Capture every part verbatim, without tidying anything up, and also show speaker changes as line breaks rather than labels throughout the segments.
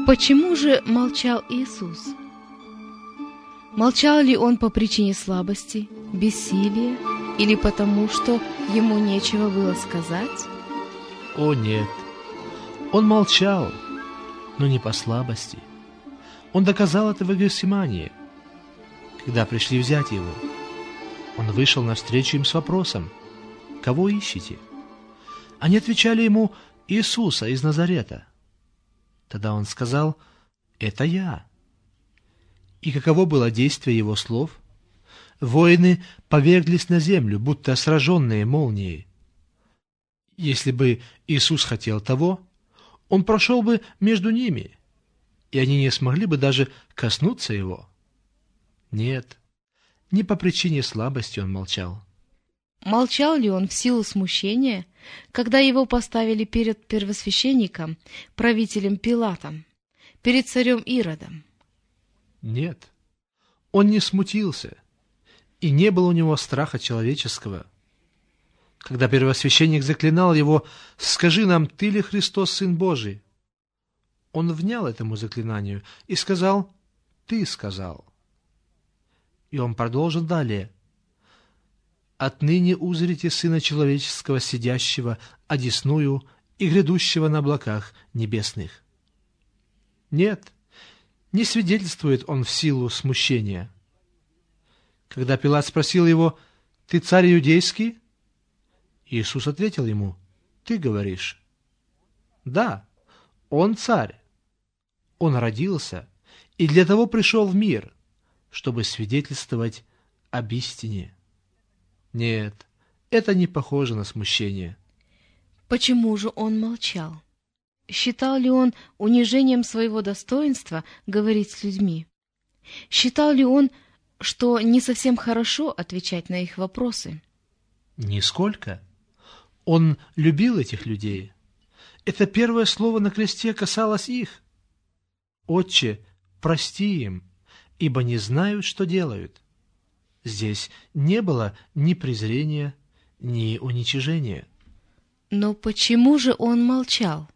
Почему же молчал Иисус? Молчал ли Он по причине слабости, бессилия или потому, что Ему нечего было сказать?
О нет, Он молчал, но не по слабости. Он доказал это в Гефсимании, когда пришли взять Его. Он вышел навстречу им с вопросом: «Кого ищете?» Они отвечали Ему: «Иисуса из Назарета». Тогда Он сказал: «Это я». И каково было действие Его слов? Воины поверглись на землю, будто сраженные молнией. Если бы Иисус хотел того, Он прошел бы между ними, и они не смогли бы даже коснуться Его. Нет, не по причине слабости Он молчал.
Молчал ли Он в силу смущения, когда Его поставили перед первосвященником, правителем Пилатом, перед царем Иродом?
Нет, Он не смутился, и не было у Него страха человеческого. Когда первосвященник заклинал Его: «Скажи нам, Ты ли Христос, Сын Божий?» Он внял этому заклинанию и сказал: «Ты сказал». И Он продолжил далее: «Отныне узрите Сына Человеческого, сидящего одесную и грядущего на облаках небесных». Нет, не свидетельствует Он в силу смущения. Когда Пилат спросил Его: «Ты царь иудейский?» Иисус ответил ему: «Ты говоришь». Да, Он царь. Он родился и для того пришел в мир, чтобы свидетельствовать об истине. Нет, это не похоже на смущение.
Почему же Он молчал? Считал ли Он унижением своего достоинства говорить с людьми? Считал ли Он, что не совсем хорошо отвечать на их вопросы?
Нисколько. Он любил этих людей. Это первое слово на кресте касалось их. «Отче, прости им, ибо не знают, что делают». Здесь не было ни презрения, ни уничижения.
Но почему же Он молчал?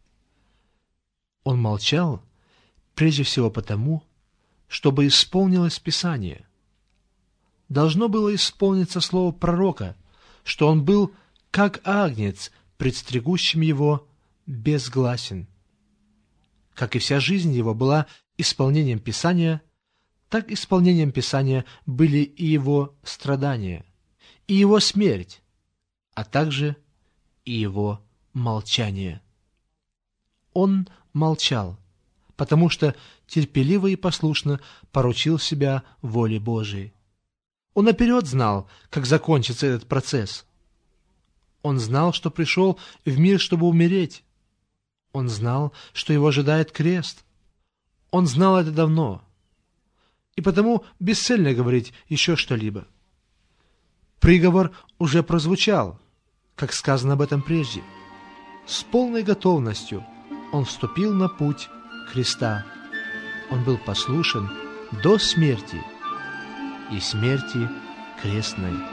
Он молчал прежде всего потому, чтобы исполнилось Писание. Должно было исполниться слово пророка, что он был как агнец, пред стригущим его, безгласен. Как и вся жизнь его была исполнением Писания, так исполнением Писания были и его страдания, и его смерть, а также и его молчание. Он молчал, потому что терпеливо и послушно поручил себя воле Божией. Он наперед знал, как закончится этот процесс. Он знал, что пришел в мир, чтобы умереть. Он знал, что его ожидает крест. Он знал это давно. И потому бесцельно говорить еще что-либо. Приговор уже прозвучал, как сказано об этом прежде. С полной готовностью он вступил на путь креста. Он был послушен до смерти и смерти крестной.